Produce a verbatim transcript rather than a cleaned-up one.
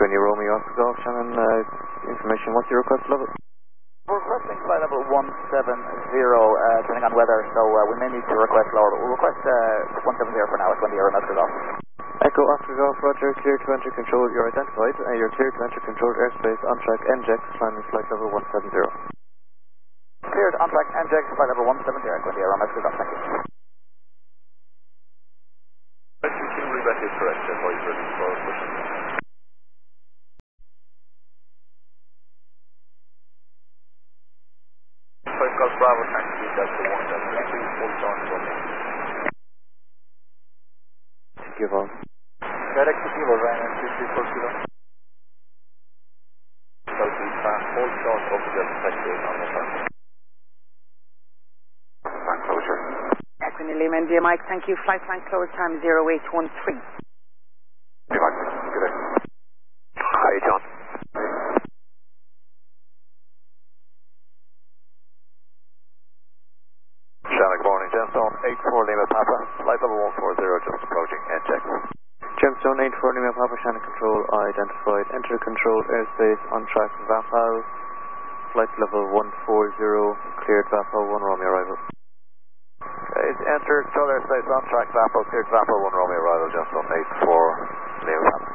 twenty Romeo Oscar Golf, Shannon, uh, information, what's your request level? We're requesting flight level one seven zero, uh, depending on weather, so uh, we may need to request lower, but we'll request uh, one seven zero for now at twenty Euro Oscar Golf. Echo Oscar Golf, Roger, clear to enter control, you're identified, uh, you're clear to enter controlled airspace, on track N J X, climbing flight level one seven zero. Cleared, on track N J X, flight level one seven zero, twenty Euro Oscar Golf, thank you. That is correct, that's why you're ready for pushing. five Golf Bravo, taxi, that's the one seven zero, please hold on for me. Give on. Direct to Kilo, Ryan, two three four Kilo. Southeast fast, hold short of the taxi on the front. Flank closure. Equine Lima India Mike, thank you. Flight flank close time zero eight one three. Hey, Mike, good day. Hi, John. Shannon, good morning. Gemstone eight four Lima Papa, flight level one four zero, just approaching N J X. Gemstone eight four Lima Papa, Shannon control identified, enter controlled airspace, on track Vapau, flight level one four zero, cleared Vapau one Romeo arrival. Okay, enter controlled airspace, on track Vapau, cleared Vapau one Romeo arrival, Gemstone eight four Lima Papa.